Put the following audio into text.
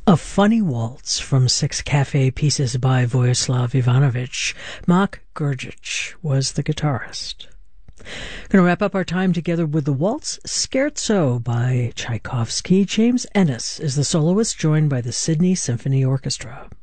A Funny Waltz from 6 Cafe Pieces by Vojislav Ivanovic. Mak Grgic was the guitarist. Going to wrap up our time together with the waltz Scherzo by Tchaikovsky. James Ennis is the soloist, joined by the Sydney Symphony Orchestra.